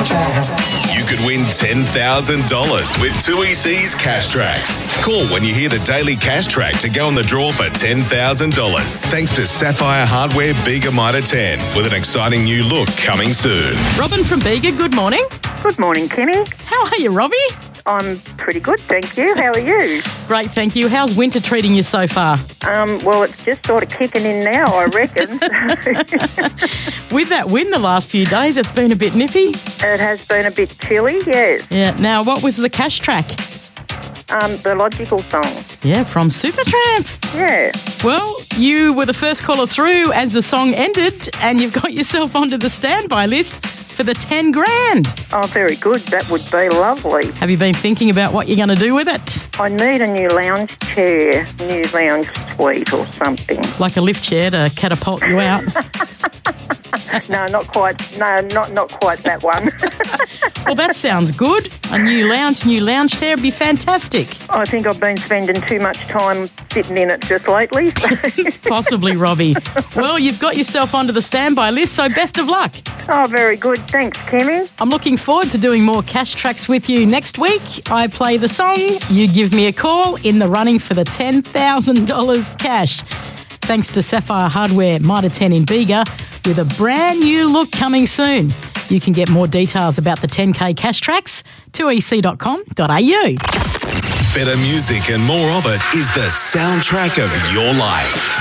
You could win $10,000 with 2EC's Cash Tracks. Call when you hear the Daily Cash Track to go on the draw for $10,000 thanks to Sapphire Hardware Bega Mitre 10 with an exciting new look coming soon. Robin from Bega, good morning. Good morning, Kenny. How are you, Robbie? I'm pretty good, thank you. How are you? Great, thank you. How's winter treating you so far? Well, it's just sort of kicking in now, I reckon. With that wind the last few days, it's been a bit nippy. It has been a bit chilly, yes. Yeah. Now, what was the Cash Track? The Logical song. Yeah, from Supertramp. Yeah. Well, you were the first caller through as the song ended, and you've got yourself onto the standby list for the $10,000. Oh, very good. That would be lovely. Have you been thinking about what you're going to do with it? I need a new lounge chair, new lounge suite or something. Like a lift chair to catapult you out? No, not quite. No, not quite that one. Well, that sounds good. A new lounge chair would be fantastic. I think I've been spending too much time sitting in it just lately. Possibly, Robbie. Well, you've got yourself onto the standby list, so best of luck. Oh, very good. Thanks, Kimmy. I'm looking forward to doing more Cash Tracks with you next week. I play the song, you give me a call in the running for the $10,000 cash. Thanks to Sapphire Hardware Mitre 10 in Bega with a brand new look coming soon. You can get more details about the 10K Cash Tracks, 2ec.com.au. Better music and more of it is the soundtrack of your life.